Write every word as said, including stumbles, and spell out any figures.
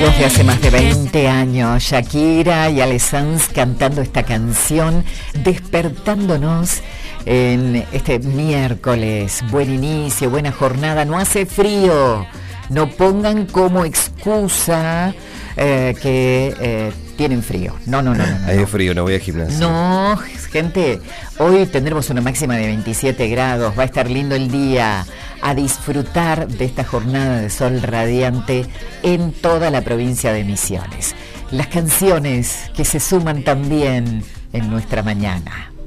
amigos de hace más de veinte años, Shakira y Ale Sanz cantando esta canción, despertándonos en este miércoles. Buen inicio, buena jornada, no hace frío, no pongan como excusa eh, que eh, tienen frío. No, no, no, no. Hay no. frío, no voy al gimnasio. No, gente, hoy tendremos una máxima de veintisiete grados, va a estar lindo el día, a disfrutar de esta jornada de sol radiante en toda la provincia de Misiones. Las canciones que se suman también en nuestra mañana.